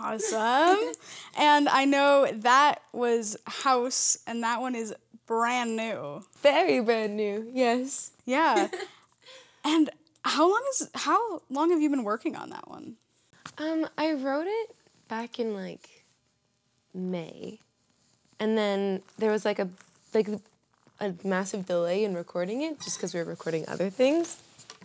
Awesome. And I know that was House, and that one is brand new. Very brand new, yes. Yeah. And how long have you been working on that one? I wrote it back in like May, and then there was like a massive delay in recording it just because we were recording other things.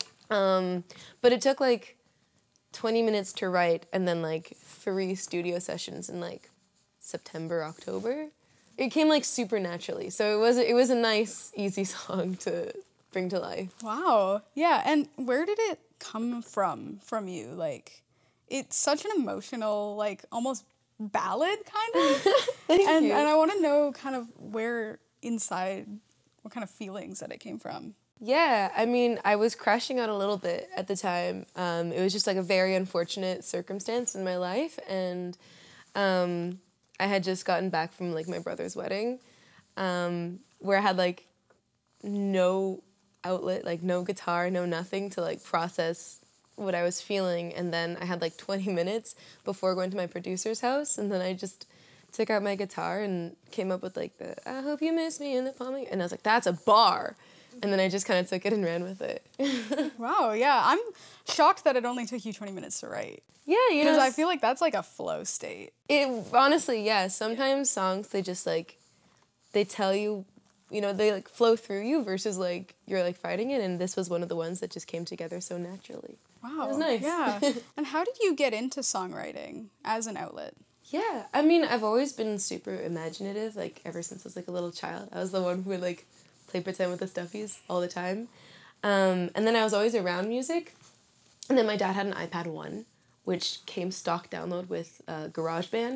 But it took like 20 minutes to write and then like 3 studio sessions in like September, October. It came like super naturally. So it was a nice, easy song to bring to life. Wow. Yeah. And where did it come from you? Like, it's such an emotional, like almost ballad kind of. Thank you. And I want to know kind of where inside, what kind of feelings that it came from. Yeah, I mean, I was crashing out a little bit at the time. It was just like a very unfortunate circumstance in my life, and I had just gotten back from like my brother's wedding, where I had like no outlet, like no guitar, no nothing to like process what I was feeling, and then I had like 20 minutes before going to my producer's house, and then I just took out my guitar and came up with like the "I hope you miss me in the palm," and I was like, that's a bar. And then I just kind of took it and ran with it. Wow, yeah. I'm shocked that it only took you 20 minutes to write. Yeah, you know. Because I feel like that's like a flow state. It honestly, yeah. Sometimes songs, they just like, they tell you, you know, they like flow through you versus like you're like fighting it. And this was one of the ones that just came together so naturally. Wow. It was nice. Yeah. And how did you get into songwriting as an outlet? Yeah, I mean, I've always been super imaginative, like ever since I was like a little child. I was the one who would like play pretend with the stuffies all the time. And then I was always around music. And then my dad had an iPad 1, which came stock download with GarageBand.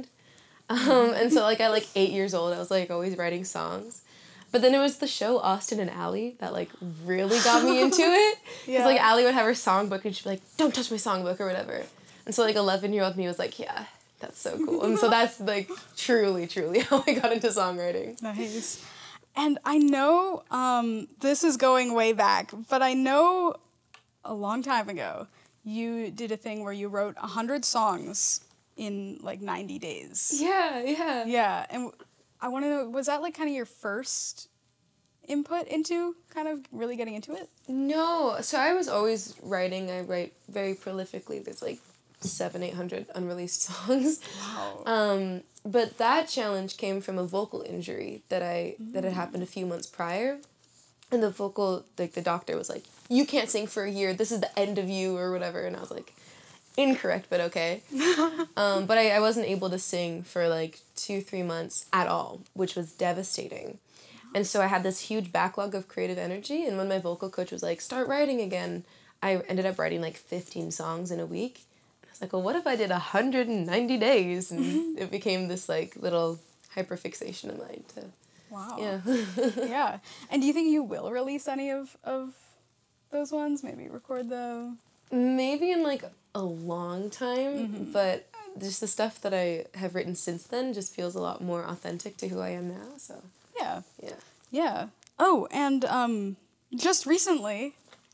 And so like at like 8 years old, I was like always writing songs. But then it was the show Austin and Ally that like really got me into it. Because like Ally would have her songbook and she'd be like, don't touch my songbook or whatever. And so like 11-year-old me was like, yeah, that's so cool. And so that's like truly, truly how I got into songwriting. Nice. And I know this is going way back, but I know a long time ago you did a thing where you wrote 100 songs in like 90 days. Yeah, yeah. Yeah, and I want to know, was that like kind of your first input into kind of really getting into it? No, so I was always writing. I write very prolifically. There's like 700-800 unreleased songs. Wow. But that challenge came from a vocal injury that had happened a few months prior. And the doctor was like, you can't sing for a year. This is the end of you or whatever. And I was like, incorrect, but okay. But I wasn't able to sing for like 2-3 months at all, which was devastating. And so I had this huge backlog of creative energy. And when my vocal coach was like, start writing again, I ended up writing like 15 songs in a week. Like, well, what if I did 190 days? And it became this, like, little hyperfixation of mine. Wow. Yeah. Yeah. And do you think you will release any of those ones? Maybe record them? Maybe in, like, a long time. But just the stuff that I have written since then just feels a lot more authentic to who I am now, so. Yeah. Yeah. Yeah. Oh, and just recently,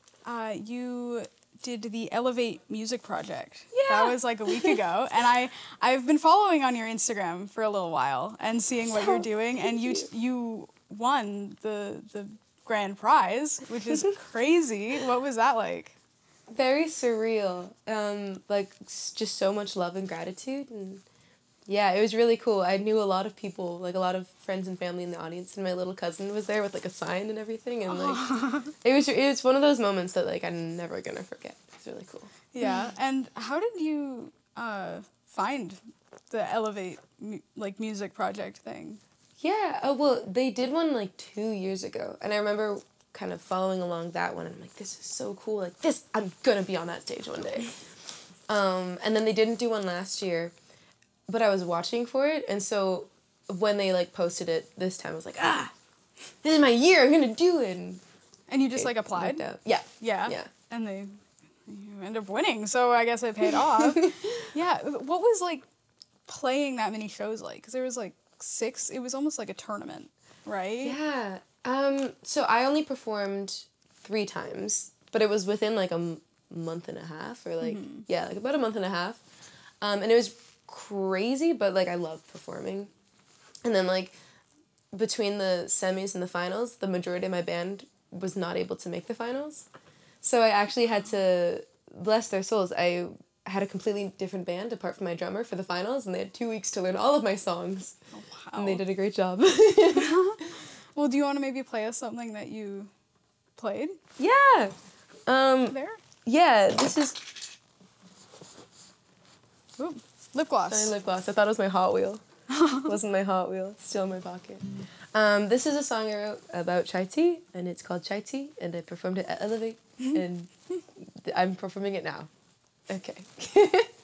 you did the Elevate Music Project. Yeah. That was like a week ago. And I've been following on your Instagram for a little while and seeing what you're doing. And you won the grand prize, which is crazy. What was that like? Very surreal. Like, just so much love and gratitude. And yeah, it was really cool. I knew a lot of people, like a lot of friends and family in the audience, and my little cousin was there with like a sign and everything, and like it was one of those moments that like I'm never gonna forget. It's really cool. Yeah, and how did you find the Elevate music project thing? Yeah, well, they did one like 2 years ago, and I remember kind of following along that one, and I'm like, this is so cool. Like this, I'm gonna be on that stage one day. And then they didn't do one last year. But I was watching for it, and so when they, like, posted it this time, I was like, this is my year, I'm gonna do it. And you just, like, applied? Yeah. Yeah? Yeah. And you end up winning, so I guess it paid off. Yeah. What was, like, playing that many shows like? Because there was, like, 6, it was almost like a tournament, right? Yeah. So I only performed 3 times, but it was within, like, a month and a half, or, like, yeah, like, about a month and a half. And it was crazy, but like I love performing. And then like between the semis and the finals, the majority of my band was not able to make the finals. So I actually had to, bless their souls, I had a completely different band apart from my drummer for the finals, and they had 2 weeks to learn all of my songs. Oh, wow. And they did a great job. Well, do you want to maybe play us something that you played Yeah. there? Yeah, this is Ooh, lip gloss. my lip gloss. I thought it was my Hot Wheel. Wasn't my Hot Wheel. Still in my pocket. This is a song I wrote about chai tea, and it's called Chai Tea, and I performed it at Elevate, and I'm performing it now. Okay.